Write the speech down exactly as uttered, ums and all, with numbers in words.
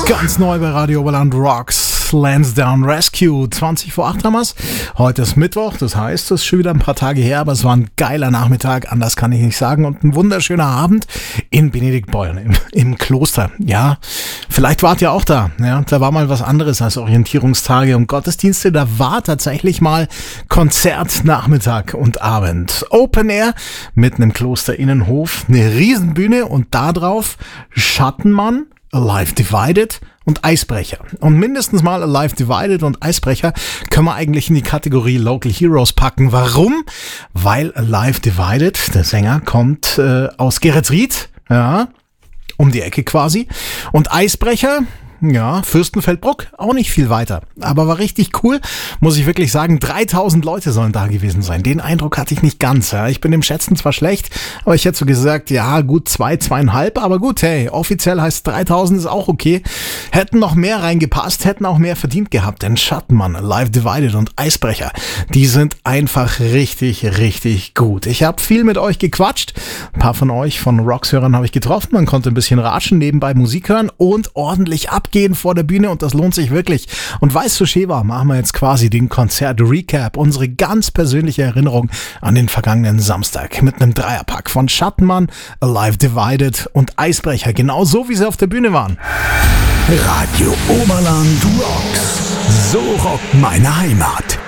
Ganz neu bei Radio Oberland Rocks. Lansdowne Rescue. zwanzig vor acht haben wir's. Heute ist Mittwoch, das heißt, es ist schon wieder ein paar Tage her, aber es war ein geiler Nachmittag, anders kann ich nicht sagen, und ein wunderschöner Abend in Benediktbeuern, im, im Kloster. Ja, vielleicht wart ihr auch da. Ja, da war mal was anderes als Orientierungstage und Gottesdienste. Da war tatsächlich mal Konzert, Nachmittag und Abend. Open Air mitten im Klosterinnenhof, eine Riesenbühne und da drauf Schattenmann, Alive Divided und Eisbrecher. Und mindestens mal Alive Divided und Eisbrecher können wir eigentlich in die Kategorie Local Heroes packen. Warum? Weil Alive Divided, der Sänger, kommt äh, aus Geretsried, ja, um die Ecke quasi. Und Eisbrecher, ja, Fürstenfeldbruck, auch nicht viel weiter. Aber war richtig cool, muss ich wirklich sagen. dreitausend Leute sollen da gewesen sein. Den Eindruck hatte ich nicht ganz. Ja. Ich bin im Schätzen zwar schlecht, aber ich hätte so gesagt, ja gut, zwei, zweieinhalb. Aber gut, hey, offiziell heißt dreitausend, ist auch okay. Hätten noch mehr reingepasst, hätten auch mehr verdient gehabt. Denn Schattenmann, Alive Divided und Eisbrecher, die sind einfach richtig, richtig gut. Ich habe viel mit euch gequatscht. Ein paar von euch, von Rocks-Hörern, habe ich getroffen. Man konnte ein bisschen ratschen, nebenbei Musik hören und ordentlich ab gehen vor der Bühne und das lohnt sich wirklich. Und weißt du, Sheva, machen wir jetzt quasi den Konzert-Recap, unsere ganz persönliche Erinnerung an den vergangenen Samstag mit einem Dreierpack von Schattenmann, Alive Divided und Eisbrecher, genau so wie sie auf der Bühne waren. Radio Oberland Rocks. So rockt meine Heimat.